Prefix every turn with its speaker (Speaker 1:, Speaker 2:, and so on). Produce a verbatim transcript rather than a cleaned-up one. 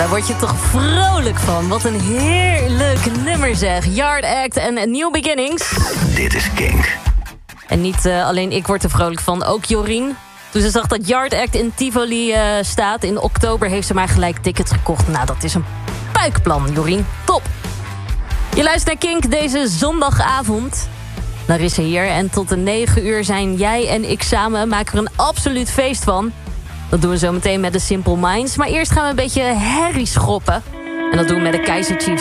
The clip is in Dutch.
Speaker 1: daar word je toch vrolijk van. Wat een heerlijk nummer zeg. Yard Act en New Beginnings.
Speaker 2: Dit is Kink.
Speaker 1: En niet uh, alleen ik word er vrolijk van, ook Jorien. Toen ze zag dat Yard Act in Tivoli uh, staat in oktober... heeft ze maar gelijk tickets gekocht. Nou, dat is een puikplan, Jorien. Top. Je luistert naar Kink deze zondagavond. Larissa hier en tot de negen uur zijn jij en ik samen... maken er een absoluut feest van. Dat doen we zo meteen met de Simple Minds. Maar eerst gaan we een beetje herrie schoppen. En dat doen we met de Kaiser Chiefs.